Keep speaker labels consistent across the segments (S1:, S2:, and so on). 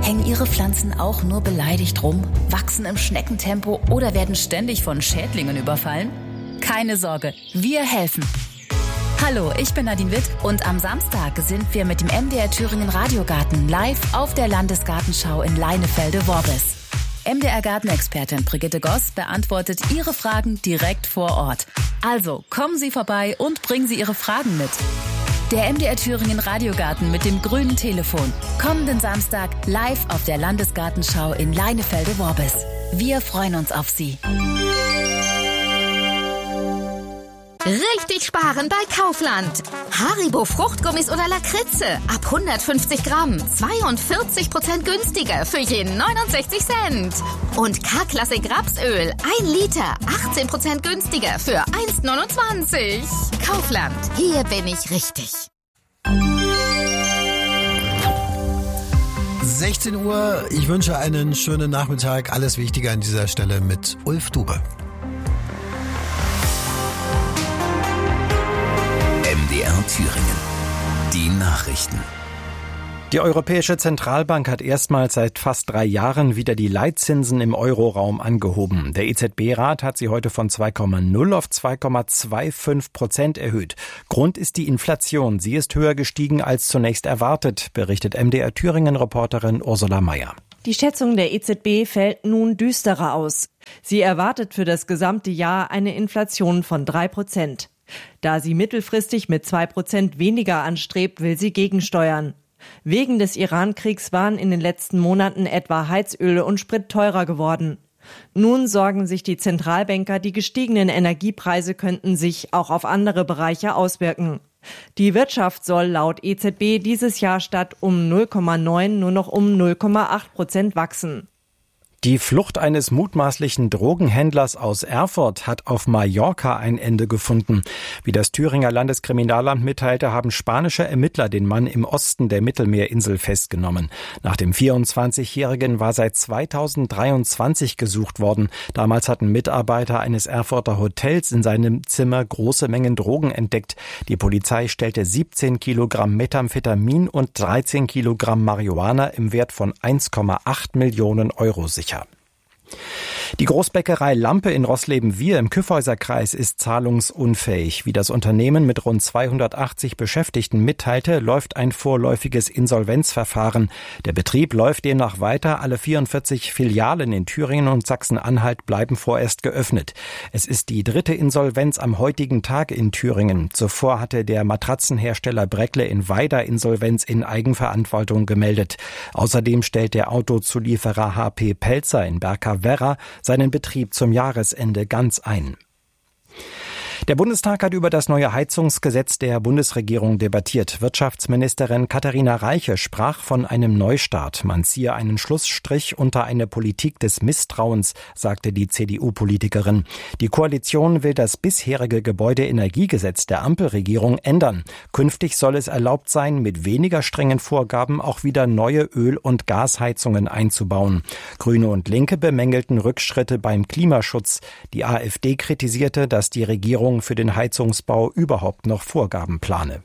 S1: Hängen Ihre Pflanzen auch nur beleidigt rum, wachsen im Schneckentempo oder werden ständig von Schädlingen überfallen? Keine Sorge, wir helfen. Hallo, ich bin Nadine Witt und am Samstag sind wir mit dem MDR Thüringen Radiogarten live auf der Landesgartenschau in Leinefelde-Worbis. MDR-Gartenexpertin Brigitte Goss beantwortet Ihre Fragen direkt vor Ort. Also kommen Sie vorbei und bringen Sie Ihre Fragen mit. Der MDR Thüringen Radiogarten mit dem grünen Telefon. Kommenden Samstag live auf der Landesgartenschau in Leinefelde-Worbis. Wir freuen uns auf Sie.
S2: Richtig sparen bei Kaufland. Haribo Fruchtgummis oder Lakritze ab 150 Gramm. 42% günstiger für je 69 Cent. Und K-Klassik Rapsöl 1 Liter. 18% günstiger für 1,29. Kaufland. Hier bin ich richtig.
S3: 16 Uhr. Ich wünsche einen schönen Nachmittag. Alles Wichtige an dieser Stelle mit Ulf Dube.
S4: MDR Thüringen. Die Nachrichten.
S5: Die Europäische Zentralbank hat erstmals seit fast 3 Jahren wieder die Leitzinsen im Euroraum angehoben. Der EZB-Rat hat sie heute von 2,0 auf 2,25% erhöht. Grund ist die Inflation. Sie ist höher gestiegen als zunächst erwartet, berichtet MDR Thüringen-Reporterin Ursula Mayer.
S6: Die Schätzung der EZB fällt nun düsterer aus. Sie erwartet für das gesamte Jahr eine Inflation von 3%. Da sie mittelfristig mit 2% weniger anstrebt, will sie gegensteuern. Wegen des Iran-Kriegs waren in den letzten Monaten etwa Heizöl und Sprit teurer geworden. Nun sorgen sich die Zentralbanker, die gestiegenen Energiepreise könnten sich auch auf andere Bereiche auswirken. Die Wirtschaft soll laut EZB dieses Jahr statt um 0,9 nur noch um 0,8% wachsen.
S5: Die Flucht eines mutmaßlichen Drogenhändlers aus Erfurt hat auf Mallorca ein Ende gefunden. Wie das Thüringer Landeskriminalamt mitteilte, haben spanische Ermittler den Mann im Osten der Mittelmeerinsel festgenommen. Nach dem 24-Jährigen war seit 2023 gesucht worden. Damals hatten Mitarbeiter eines Erfurter Hotels in seinem Zimmer große Mengen Drogen entdeckt. Die Polizei stellte 17 Kilogramm Methamphetamin und 13 Kilogramm Marihuana im Wert von 1,8 Millionen Euro sicher. Die Großbäckerei Lampe in Roßleben-Wihr im Kyffhäuserkreis ist zahlungsunfähig. Wie das Unternehmen mit rund 280 Beschäftigten mitteilte, läuft ein vorläufiges Insolvenzverfahren. Der Betrieb läuft demnach weiter. Alle 44 Filialen in Thüringen und Sachsen-Anhalt bleiben vorerst geöffnet. Es ist die 3. Insolvenz am heutigen Tag in Thüringen. Zuvor hatte der Matratzenhersteller Breckle in Weida Insolvenz in Eigenverantwortung gemeldet. Außerdem stellt der Autozulieferer HP Pelzer in Berka-Werra seinen Betrieb zum Jahresende ganz ein. Der Bundestag hat über das neue Heizungsgesetz der Bundesregierung debattiert. Wirtschaftsministerin Katharina Reiche sprach von einem Neustart. Man ziehe einen Schlussstrich unter eine Politik des Misstrauens, sagte die CDU-Politikerin. Die Koalition will das bisherige Gebäudeenergiegesetz der Ampelregierung ändern. Künftig soll es erlaubt sein, mit weniger strengen Vorgaben auch wieder neue Öl- und Gasheizungen einzubauen. Grüne und Linke bemängelten Rückschritte beim Klimaschutz. Die AfD kritisierte, dass die Regierung für den Heizungsbau überhaupt noch Vorgaben plane.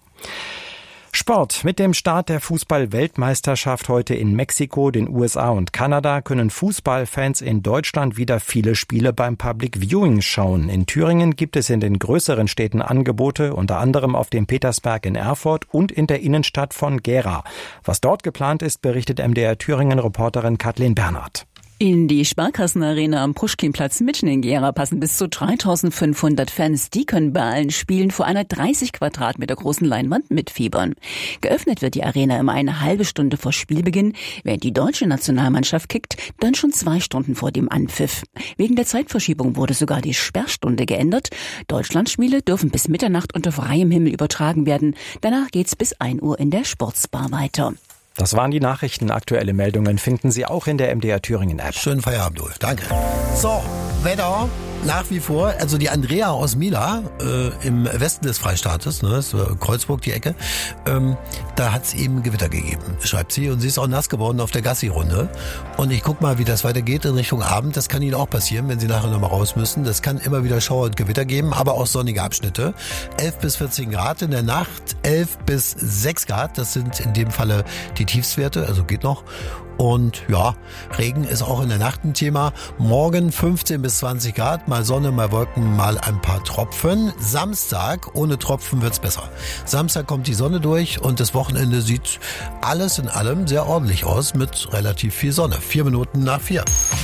S5: Sport. Mit dem Start der Fußball-Weltmeisterschaft heute in Mexiko, den USA und Kanada können Fußballfans in Deutschland wieder viele Spiele beim Public Viewing schauen. In Thüringen gibt es in den größeren Städten Angebote, unter anderem auf dem Petersberg in Erfurt und in der Innenstadt von Gera. Was dort geplant ist, berichtet MDR Thüringen-Reporterin Kathleen Bernhard.
S7: In die Sparkassenarena am Puschkinplatz mitten in Gera passen bis zu 3500 Fans. Die können bei allen Spielen vor einer 30 Quadratmeter großen Leinwand mitfiebern. Geöffnet wird die Arena immer eine halbe Stunde vor Spielbeginn. Während die deutsche Nationalmannschaft kickt, dann schon 2 Stunden vor dem Anpfiff. Wegen der Zeitverschiebung wurde sogar die Sperrstunde geändert. Deutschlandspiele dürfen bis Mitternacht unter freiem Himmel übertragen werden. Danach geht's bis 1 Uhr in der Sportsbar weiter.
S5: Das waren die Nachrichten. Aktuelle Meldungen finden Sie auch in der MDR Thüringen App.
S3: Schönen Feierabend, Ulf. Danke. So, Wetter. Nach wie vor, also die Andrea aus Mila im Westen des Freistaates, ne, das ist Kreuzburg die Ecke, da hat es eben Gewitter gegeben, schreibt sie. Und sie ist auch nass geworden auf der Gassi-Runde. Und ich guck mal, wie das weitergeht in Richtung Abend. Das kann Ihnen auch passieren, wenn Sie nachher nochmal raus müssen. Das kann immer wieder Schauer und Gewitter geben, aber auch sonnige Abschnitte. 11 bis 14 Grad in der Nacht, 11 bis 6 Grad. Das sind in dem Falle die Tiefstwerte, also geht noch. Und ja, Regen ist auch in der Nacht ein Thema. Morgen 15 bis 20 Grad, mal Sonne, mal Wolken, mal ein paar Tropfen. Samstag, ohne Tropfen wird's besser. Samstag kommt die Sonne durch und das Wochenende sieht alles in allem sehr ordentlich aus mit relativ viel Sonne. 4:04.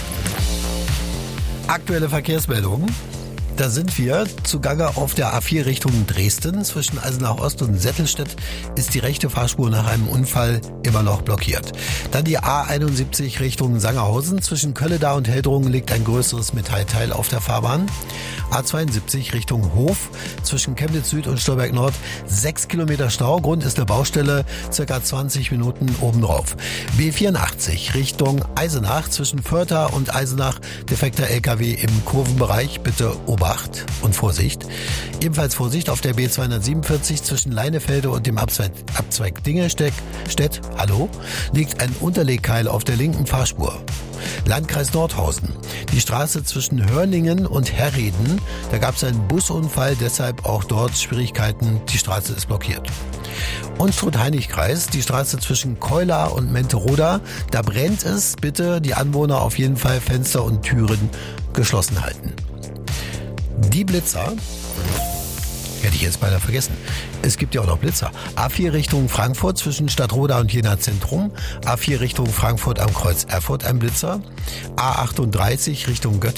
S3: Aktuelle Verkehrsmeldungen. Da sind wir zugange auf der A4 Richtung Dresden. Zwischen Eisenach Ost und Settelstedt ist die rechte Fahrspur nach einem Unfall immer noch blockiert. Dann die A71 Richtung Sangerhausen. Zwischen Kölledau und Heldrungen liegt ein größeres Metallteil auf der Fahrbahn. A72 Richtung Hof. Zwischen Chemnitz Süd und Stolberg Nord 6 Kilometer Stau. Grund ist eine Baustelle, circa 20 Minuten obendrauf. B84 Richtung Eisenach. Zwischen Vörther und Eisenach defekter LKW im Kurvenbereich. Bitte Obacht und Vorsicht. Ebenfalls Vorsicht auf der B247 zwischen Leinefelde und dem Abzweig Dingelstedt, liegt ein Unterlegkeil auf der linken Fahrspur. Landkreis Nordhausen. Die Straße zwischen Hörningen und Herreden, da gab es einen Busunfall, deshalb auch dort Schwierigkeiten. Die Straße ist blockiert. Und Strut-Heinig-Kreis, die Straße zwischen Keular und Menteroda, da brennt es. Bitte die Anwohner auf jeden Fall Fenster und Türen geschlossen halten. Die Blitzer, hätte ich jetzt beinahe vergessen. Es gibt ja auch noch Blitzer. A4 Richtung Frankfurt zwischen Stadtroda und Jena Zentrum. A4 Richtung Frankfurt am Kreuz Erfurt ein Blitzer. A38 Richtung Göttingen.